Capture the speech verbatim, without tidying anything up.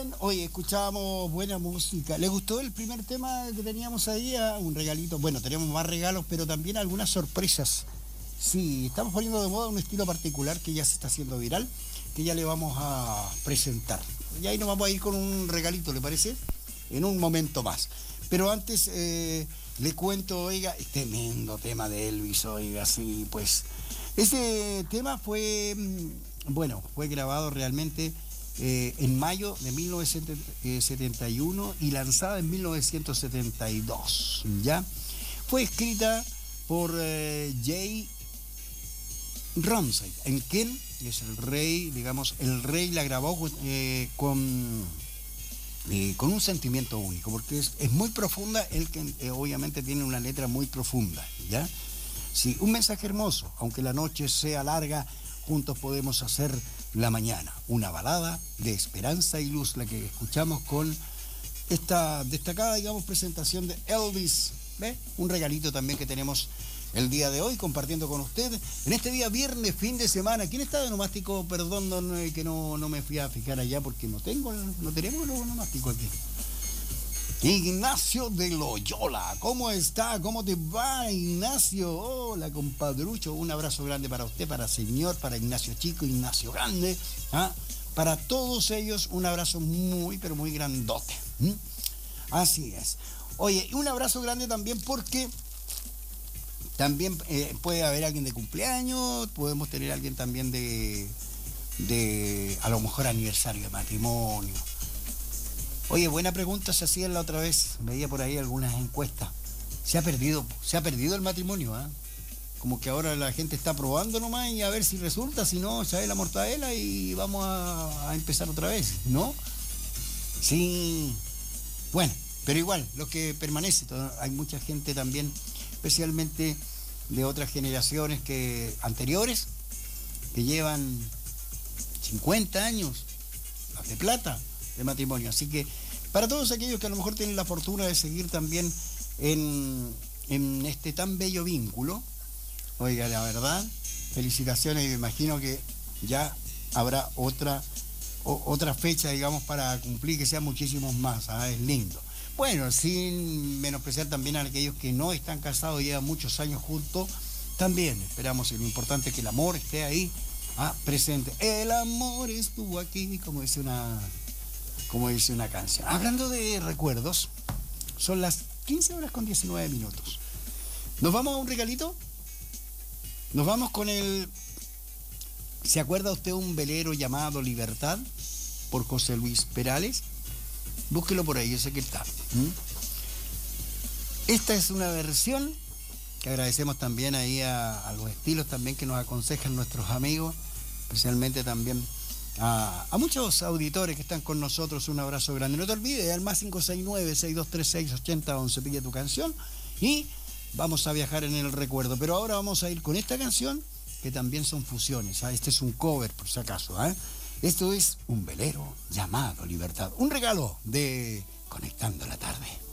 bien. Oye, escuchábamos buena música. ¿Les gustó el primer tema que teníamos ahí? Ah, un regalito. Bueno, tenemos más regalos, pero también algunas sorpresas. Sí, estamos poniendo de moda un estilo particular que ya se está haciendo viral, que ya le vamos a presentar. Y ahí nos vamos a ir con un regalito, ¿le parece? En un momento más. Pero antes eh, le cuento, oiga, tremendo tema de Elvis, oiga, sí, pues. Ese tema fue, bueno, fue grabado realmente eh, en mayo de mil novecientos setenta y uno y lanzada en mil novecientos setenta y dos, ¿ya? Fue escrita por eh, Jay Ramsey, en quien es el rey, digamos, el rey la grabó eh, con, eh, con un sentimiento único, porque es, es muy profunda, él que eh, obviamente tiene una letra muy profunda, ¿ya? Sí, un mensaje hermoso, aunque la noche sea larga, juntos podemos hacer la mañana. Una balada de esperanza y luz, la que escuchamos con esta destacada, digamos, presentación de Elvis. ¿Ve? Un regalito también que tenemos el día de hoy, compartiendo con usted. En este día viernes, fin de semana. ¿Quién está de nomástico? Perdón, no, no, que no, no me fui a fijar allá porque no tengo, no tenemos los nomásticos aquí. Ignacio de Loyola, ¿cómo está? ¿Cómo te va, Ignacio? Hola, compadrucho, un abrazo grande para usted, para señor, para Ignacio Chico, Ignacio Grande, ¿ah? Para todos ellos un abrazo muy, pero muy grandote. ¿Mm? Así es. Oye, un abrazo grande también porque también eh, puede haber alguien de cumpleaños, podemos tener alguien también de, de, a lo mejor aniversario de matrimonio. Oye, buena pregunta se hacía la otra vez. Veía por ahí algunas encuestas. Se ha perdido, se ha perdido el matrimonio, ¿eh? Como que ahora la gente está probando nomás y a ver si resulta, si no, se ve la mortadela y vamos a, a empezar otra vez, ¿no? Sí. Bueno, pero igual, lo que permanece, hay mucha gente también, especialmente de otras generaciones que anteriores, que llevan cincuenta años de plata de matrimonio. Así que para todos aquellos que a lo mejor tienen la fortuna de seguir también en, en este tan bello vínculo, oiga, la verdad, felicitaciones, y me imagino que ya habrá otra, o, otra fecha, digamos, para cumplir, que sean muchísimos más, ¿ah? Es lindo. Bueno, sin menospreciar también a aquellos que no están casados y llevan muchos años juntos, también esperamos, y lo importante es que el amor esté ahí, ¿ah? Presente. El amor estuvo aquí, como dice una... como dice una canción. Hablando de recuerdos, son las quince horas con diecinueve minutos. ¿Nos vamos a un regalito? Nos vamos con el... ¿Se acuerda usted un velero llamado Libertad? Por José Luis Perales. Búsquelo por ahí, yo sé que está. ¿Mm? Esta es una versión que agradecemos también ahí a, a los estilos también que nos aconsejan nuestros amigos, especialmente también A, a muchos auditores que están con nosotros, un abrazo grande. No te olvides, al más cinco seis nueve, seis dos tres seis, ocho cero uno uno, pide tu canción y vamos a viajar en el recuerdo. Pero ahora vamos a ir con esta canción, que también son fusiones, ¿eh? Este es un cover, por si acaso, ¿eh? Esto es un velero llamado Libertad. Un regalo de Conectando la Tarde.